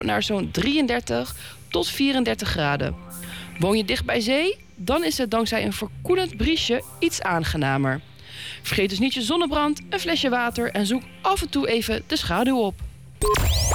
naar zo'n 33 tot 34 graden. Woon je dicht bij zee? Dan is het dankzij een verkoelend briesje iets aangenamer. Vergeet dus niet je zonnebrand, een flesje water en zoek af en toe even de schaduw op.